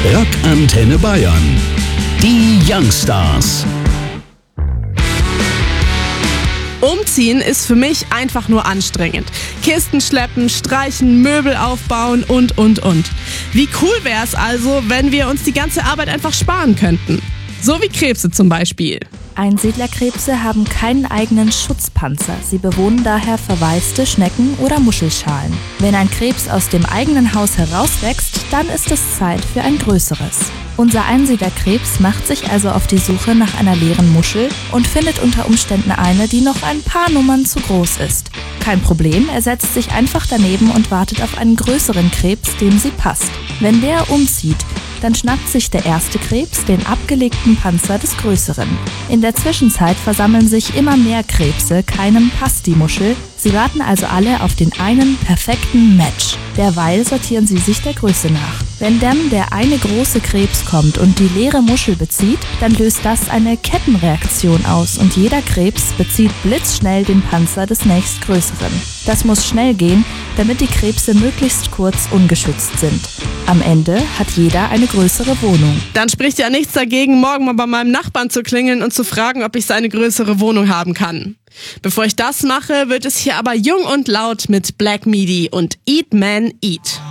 Rock Antenne Bayern. Die Youngstars. Umziehen ist für mich einfach nur anstrengend. Kisten schleppen, streichen, Möbel aufbauen und. Wie cool wäre es also, wenn wir uns die ganze Arbeit einfach sparen könnten? So wie Krebse zum Beispiel. Einsiedlerkrebse haben keinen eigenen Schutzpanzer. Sie bewohnen daher verwaiste Schnecken oder Muschelschalen. Wenn ein Krebs aus dem eigenen Haus herauswächst, dann ist es Zeit für ein größeres. Unser Einsiedlerkrebs macht sich also auf die Suche nach einer leeren Muschel und findet unter Umständen eine, die noch ein paar Nummern zu groß ist. Kein Problem, er setzt sich einfach daneben und wartet auf einen größeren Krebs, dem sie passt. Wenn der umzieht, dann schnappt sich der erste Krebs den abgelegten Panzer des größeren. In der Zwischenzeit versammeln sich immer mehr Krebse, keinem passt die Muschel. Sie warten also alle auf den einen perfekten Match. Derweil sortieren sie sich der Größe nach. Wenn dann der eine große Krebs kommt und die leere Muschel bezieht, dann löst das eine Kettenreaktion aus und jeder Krebs bezieht blitzschnell den Panzer des nächstgrößeren. Das muss schnell gehen, damit die Krebse möglichst kurz ungeschützt sind. Am Ende hat jeder eine größere Wohnung. Dann spricht ja nichts dagegen, morgen mal bei meinem Nachbarn zu klingeln und zu fragen, ob ich seine größere Wohnung haben kann. Bevor ich das mache, wird es hier aber jung und laut mit Black Midi und Eat Man Eat.